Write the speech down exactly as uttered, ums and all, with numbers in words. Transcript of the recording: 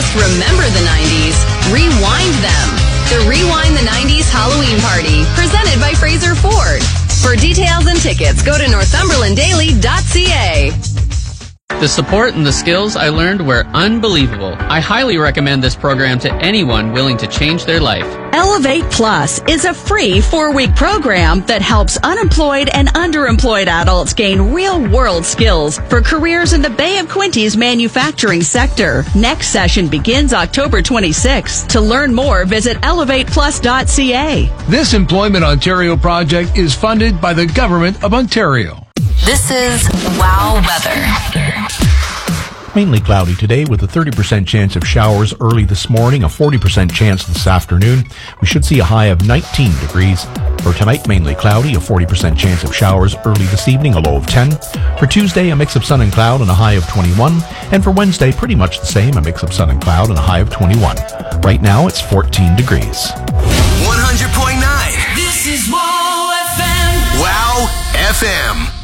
Remember the nineties. Rewind them. The Rewind the nineties Halloween Party, presented by Fraser Ford. For details and tickets, go to northumberland daily dot c a. The support and the skills I learned were unbelievable. I highly recommend this program to anyone willing to change their life. Elevate Plus is a free four-week program that helps unemployed and underemployed adults gain real-world skills for careers in the Bay of Quinty's manufacturing sector. Next session begins October twenty-sixth. To learn more, visit elevate plus dot c a. This Employment Ontario project is funded by the Government of Ontario. This is Wow Weather. Mainly cloudy today with a thirty percent chance of showers early this morning, a forty percent chance this afternoon. We should see a high of nineteen degrees. For tonight, mainly cloudy, a forty percent chance of showers early this evening, a low of ten. For Tuesday, a mix of sun and cloud and a high of twenty-one. And for Wednesday, pretty much the same, a mix of sun and cloud and a high of twenty-one. Right now, it's fourteen degrees. one hundred point nine. This is Wow F M. Wow F M.